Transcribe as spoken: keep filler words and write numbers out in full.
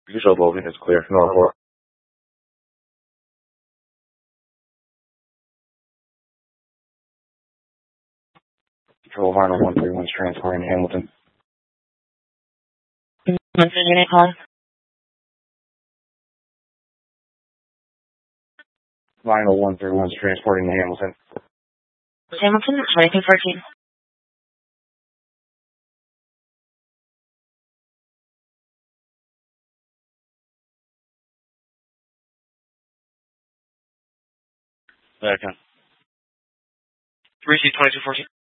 Visual Logan is clear. Norfolk. Control Vinyl one three one is transporting to Hamilton. What's the unit calling? Vinyl one three one is transporting to Hamilton. Hamilton, twenty-two fourteen. Second. Receive twenty-two fourteen.